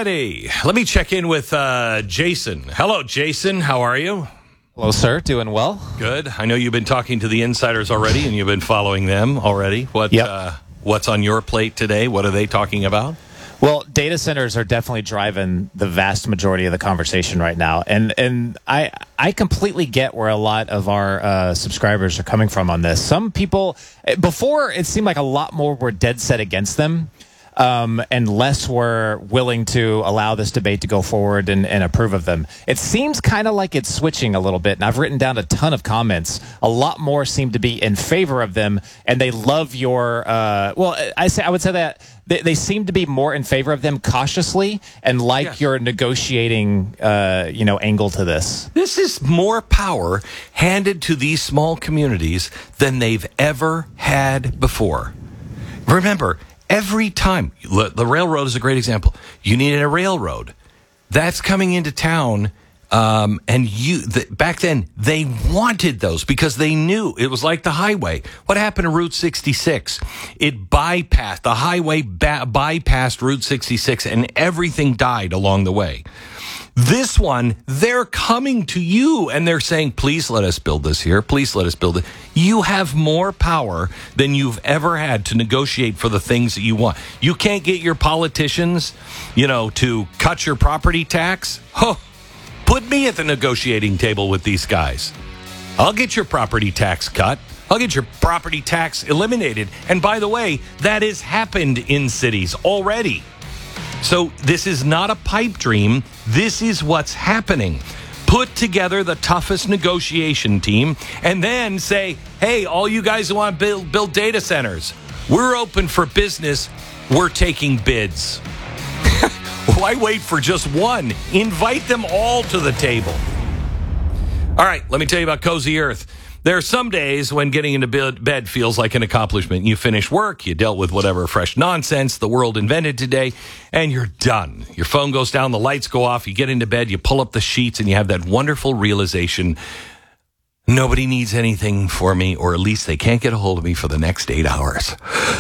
righty. Let me check in with Jason. Hello, Jason. How are you? Hello, sir. Doing well. Good. I know you've been talking to the insiders already, and you've been following them already. What's on your plate today? What are they talking about? Well, data centers are definitely driving the vast majority of the conversation right now. And I completely get where a lot of our subscribers are coming from on this. Some people, before it seemed like a lot more were dead set against them. And less were willing to allow this debate to go forward and approve of them. It seems kind of like it's switching a little bit, and I've written down a ton of comments. A lot more seem to be in favor of them, and they love your. I would say that they seem to be more in favor of them cautiously and like your negotiating, angle to this. This is more power handed to these small communities than they've ever had before. Remember. Every time, the railroad is a great example. You needed a railroad. That's coming into town. Back then, they wanted those because they knew it was like the highway. What happened to Route 66? It bypassed, the highway bypassed Route 66 and everything died along the way. This one, they're coming to you and they're saying, please let us build this here. Please let us build it. You have more power than you've ever had to negotiate for the things that you want. You can't get your politicians, to cut your property tax. Put me at the negotiating table with these guys. I'll get your property tax cut. I'll get your property tax eliminated. And by the way, that has happened in cities already. So this is not a pipe dream. This is what's happening. Put together the toughest negotiation team and then say, hey, all you guys who want to build data centers, we're open for business. We're taking bids. Why wait for just one? Invite them all to the table. All right, let me tell you about Cozy Earth. There are some days when getting into bed feels like an accomplishment. You finish work, you dealt with whatever fresh nonsense the world invented today, and you're done. Your phone goes down, the lights go off, you get into bed, you pull up the sheets, and you have that wonderful realization, nobody needs anything for me, or at least they can't get a hold of me for the next 8 hours.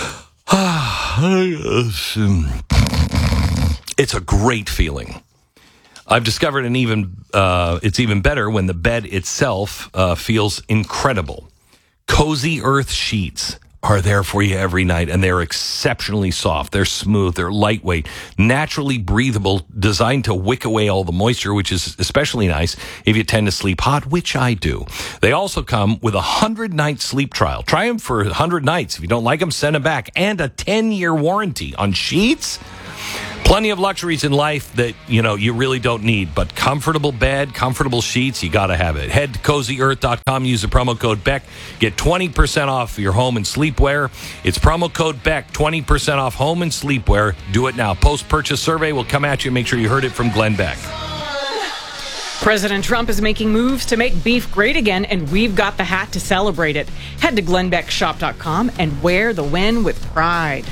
It's a great feeling. I've discovered it's even better when the bed itself feels incredible. Cozy Earth sheets are there for you every night, and they're exceptionally soft. They're smooth. They're lightweight, naturally breathable, designed to wick away all the moisture, which is especially nice if you tend to sleep hot, which I do. They also come with a 100-night sleep trial. Try them for 100 nights. If you don't like them, send them back. And a 10-year warranty on sheets. Plenty of luxuries in life that, you really don't need, but comfortable bed, comfortable sheets, you got to have it. Head to CozyEarth.com, use the promo code BECK, get 20% off your home and sleepwear. It's promo code BECK, 20% off home and sleepwear. Do it now. Post-purchase survey will come at you. Make sure you heard it from Glenn Beck. President Trump is making moves to make beef great again, and we've got the hat to celebrate it. Head to GlennBeckShop.com and wear the win with pride.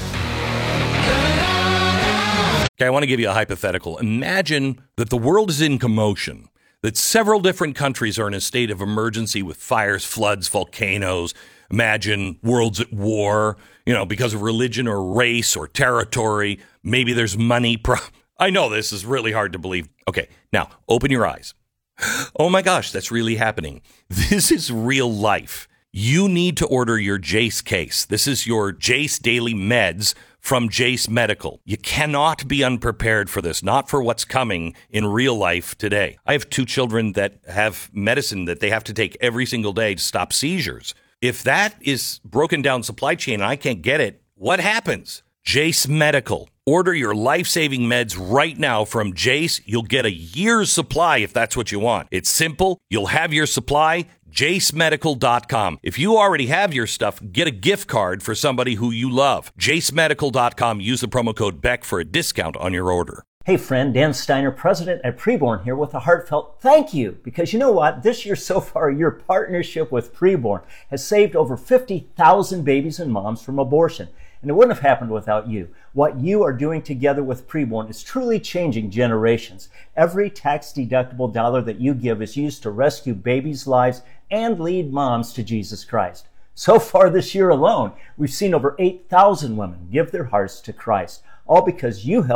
Okay, I want to give you a hypothetical. Imagine that the world is in commotion, that several different countries are in a state of emergency with fires, floods, volcanoes. Imagine worlds at war, because of religion or race or territory. Maybe there's money. I know this is really hard to believe. Okay, now open your eyes. Oh my gosh, that's really happening. This is real life. You need to order your Jace case. This is your Jace Daily Meds from Jace Medical. You cannot be unprepared for this, not for what's coming in real life today. I have 2 children that have medicine that they have to take every single day to stop seizures. If that is broken down supply chain and I can't get it, what happens? Jace Medical. Order your life-saving meds right now from Jace. You'll get a year's supply if that's what you want. It's simple. You'll have your supply. JaceMedical.com. If you already have your stuff, get a gift card for somebody who you love. JaceMedical.com. Use the promo code BECK for a discount on your order. Hey friend, Dan Steiner, president at Preborn here with a heartfelt thank you. Because you know what? This year so far, your partnership with Preborn has saved over 50,000 babies and moms from abortion. And it wouldn't have happened without you. What you are doing together with Preborn is truly changing generations. Every tax-deductible dollar that you give is used to rescue babies' lives and lead moms to Jesus Christ. So far this year alone, we've seen over 8,000 women give their hearts to Christ, all because you helped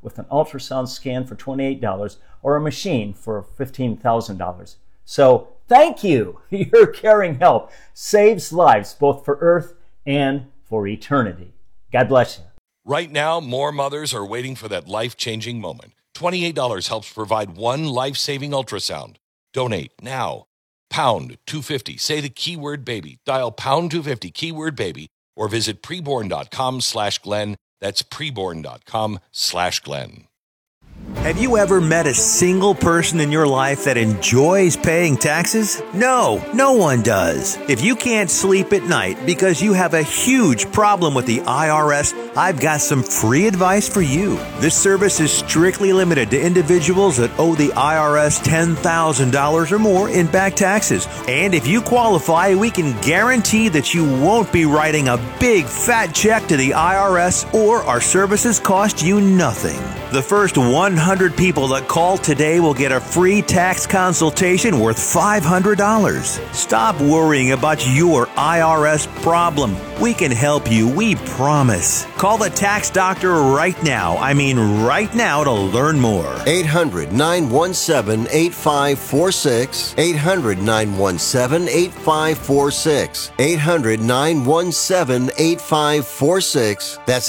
with an ultrasound scan for $28 or a machine for $15,000. So thank you. Your caring help saves lives both for Earth and for eternity. God bless you. Right now, more mothers are waiting for that life-changing moment. $28 helps provide one life-saving ultrasound. Donate now. Pound 250. Say the keyword baby. Dial pound 250, keyword baby, or visit preborn.com/Glenn. That's preborn.com/Glenn. Have you ever met a single person in your life that enjoys paying taxes? No one does. If you can't sleep at night because you have a huge problem with the IRS, I've got some free advice for you. This service is strictly limited to individuals that owe the IRS $10,000 or more in back taxes. And if you qualify, we can guarantee that you won't be writing a big fat check to the IRS, or our services cost you nothing. The first 100 people that call today will get a free tax consultation worth $500. Stop worrying about your IRS problem. We can help you, we promise. Call the tax doctor right now. I mean right now, to learn more. 800-917-8546. 800-917-8546. 800-917-8546. That's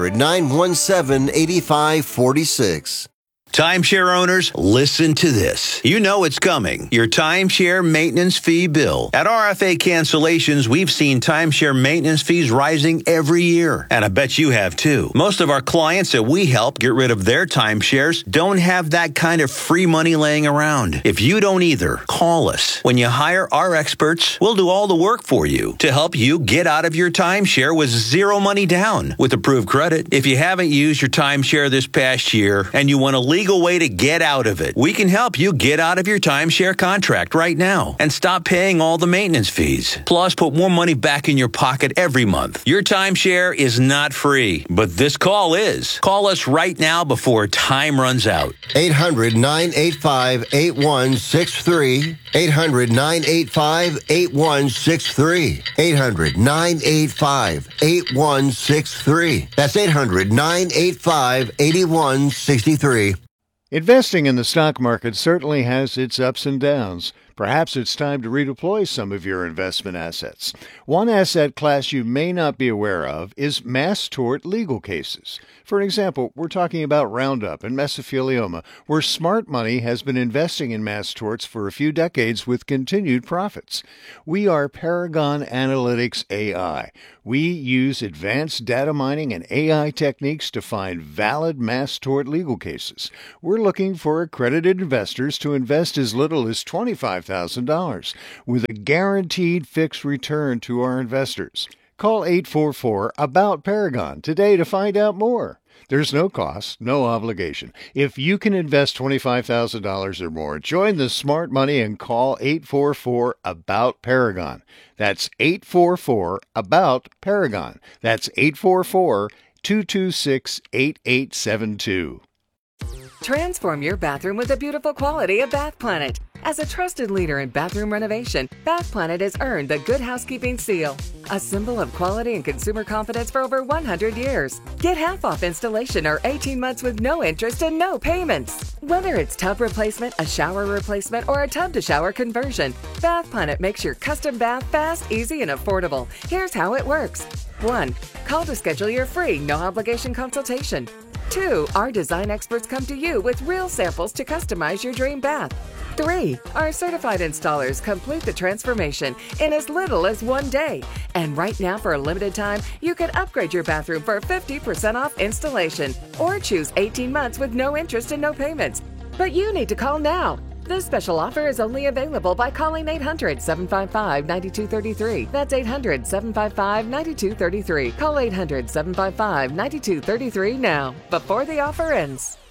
800-917-8546. Timeshare owners, listen to this. You know it's coming. Your timeshare maintenance fee bill. At RFA Cancellations, we've seen timeshare maintenance fees rising every year. And I bet you have too. Most of our clients that we help get rid of their timeshares don't have that kind of free money laying around. If you don't either, call us. When you hire our experts, we'll do all the work for you to help you get out of your timeshare with zero money down with approved credit. If you haven't used your timeshare this past year and you want to legal way to get out of it, we can help you get out of your timeshare contract right now and stop paying all the maintenance fees. Plus, put more money back in your pocket every month. Your timeshare is not free, but this call is. Call us right now before time runs out. 800-985-8163. 800-985-8163. 800-985-8163. That's 800-985-8163. Investing in the stock market certainly has its ups and downs. Perhaps it's time to redeploy some of your investment assets. One asset class you may not be aware of is mass tort legal cases. For example, we're talking about Roundup and mesothelioma, where smart money has been investing in mass torts for a few decades with continued profits. We are Paragon Analytics AI. We use advanced data mining and AI techniques to find valid mass tort legal cases. We're looking for accredited investors to invest as little as $25,000 with a guaranteed fixed return to our investors. Call 844-ABOUT-PARAGON today to find out more. There's no cost, no obligation. If you can invest $25,000 or more, join the smart money and call 844-ABOUT-PARAGON. That's 844-ABOUT-PARAGON. That's 844-226-8872. Transform your bathroom with the beautiful quality of Bath Planet. As a trusted leader in bathroom renovation, Bath Planet has earned the Good Housekeeping Seal, a symbol of quality and consumer confidence for over 100 years. Get half off installation or 18 months with no interest and no payments. Whether it's tub replacement, a shower replacement, or a tub-to-shower conversion, Bath Planet makes your custom bath fast, easy, and affordable. Here's how it works. 1. Call to schedule your free, no-obligation consultation. 2. Our design experts come to you with real samples to customize your dream bath. 3. Our certified installers complete the transformation in as little as 1 day. And right now, for a limited time, you can upgrade your bathroom for 50% off installation or choose 18 months with no interest and no payments. But you need to call now. This special offer is only available by calling 800-755-9233. That's 800-755-9233. Call 800-755-9233 now, before the offer ends.